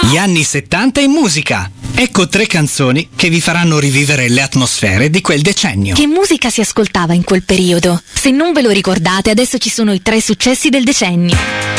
Gli anni 70 in musica. Ecco 3 canzoni che vi faranno rivivere le atmosfere di quel decennio. Che musica si ascoltava in quel periodo? Se non ve lo ricordate, adesso ci sono i 3 successi del decennio.